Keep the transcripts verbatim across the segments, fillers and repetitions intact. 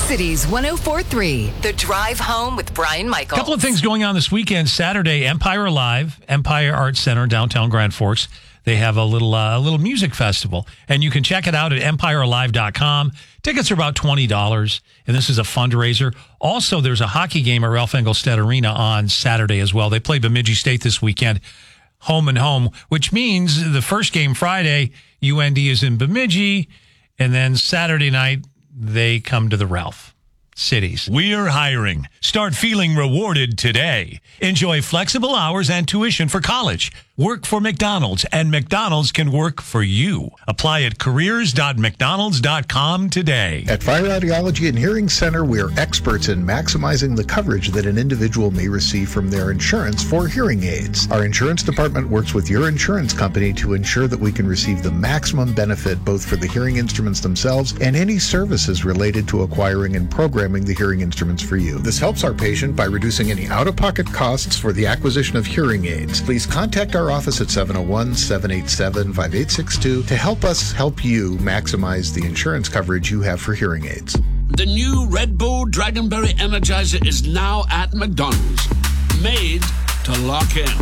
Cities one oh four point three, The Drive Home with Brian Michaels. A couple of things going on this weekend. Saturday, Empire Alive, Empire Arts Center, downtown Grand Forks. They have a little uh, little music festival, and you can check it out at empire alive dot com. Tickets are about twenty dollars, and this is a fundraiser. Also, there's a hockey game at Ralph Engelstad Arena on Saturday as well. They play Bemidji State this weekend, home and home, which means the first game Friday, U N D is in Bemidji, and then Saturday night, they come to the Ralph. Cities. We're hiring. Start feeling rewarded today. Enjoy flexible hours and tuition for college. Work for McDonald's, and McDonald's can work for you. Apply at careers dot mcdonalds dot com today. At Fire Audiology and Hearing Center, we are experts in maximizing the coverage that an individual may receive from their insurance for hearing aids. Our insurance department works with your insurance company to ensure that we can receive the maximum benefit both for the hearing instruments themselves and any services related to acquiring and programming the hearing instruments for you. This helps our patient by reducing any out-of-pocket costs for the acquisition of hearing aids. Please contact our office at seven oh one, seven eight seven, five eight six two to help us help you maximize the insurance coverage you have for hearing aids. The new Red Bull Dragonberry Energizer is now at McDonald's. Made to lock in.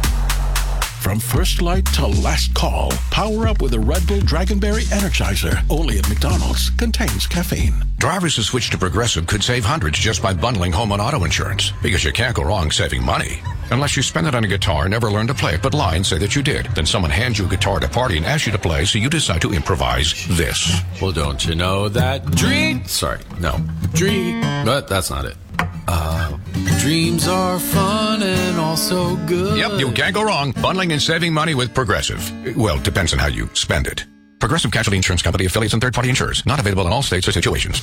From first light to last call, power up with a Red Bull Dragonberry Energizer. Only at McDonald's. Contains caffeine. Drivers who switch to Progressive could save hundreds just by bundling home and auto insurance. Because you can't go wrong saving money. Unless you spend it on a guitar, never learn to play it, but lie and say that you did. Then someone hands you a guitar at a party and asks you to play, so you decide to improvise this. Well, don't you know that dream... Sorry, no. Dream... But that's not it. Uh, dreams are fun and also good. Yep, you can't go wrong. Bundling and saving money with Progressive. Well, depends on how you spend it. Progressive Casualty Insurance Company, affiliates, and third-party insurers. Not available in all states or situations.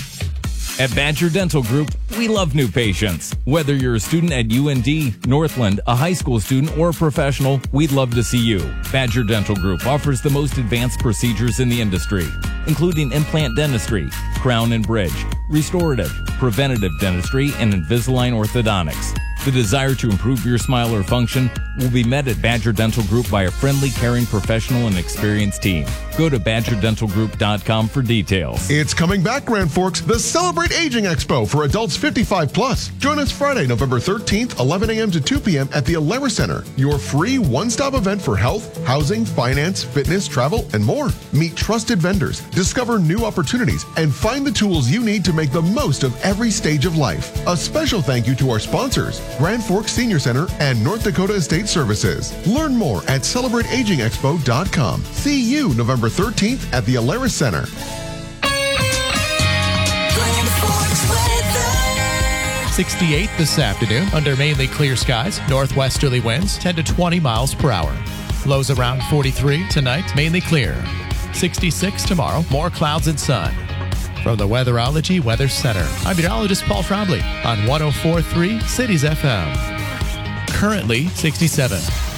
At Badger Dental Group, we love new patients. Whether you're a student at U N D, Northland, a high school student, or a professional, we'd love to see you. Badger Dental Group offers the most advanced procedures in the industry, including implant dentistry, crown and bridge, restorative, preventative dentistry, and Invisalign orthodontics. The desire to improve your smile or function will be met at Badger Dental Group by a friendly, caring professional and experienced team. Go to badger dental group dot com for details. It's coming back, Grand Forks, the Celebrate Aging Expo for adults fifty-five plus. Join us Friday, November thirteenth, eleven a.m. to two p.m. at the Alara Center, your free one-stop event for health, housing, finance, fitness, travel, and more. Meet trusted vendors, discover new opportunities, and find the tools you need to make the most of every stage of life. A special thank you to our sponsors, Grand Forks Senior Center and North Dakota Estate Services. Learn more at celebrate aging expo dot com. See you November thirteenth at the Alara Center. sixty-eight this afternoon under mainly clear skies. Northwesterly winds ten to twenty miles per hour. Lows around forty-three tonight, mainly clear. sixty-six tomorrow, more clouds and sun. From the Weatherology Weather Center, I'm meteorologist Paul Trombley on one oh four point three Cities F M. Currently sixty-seven.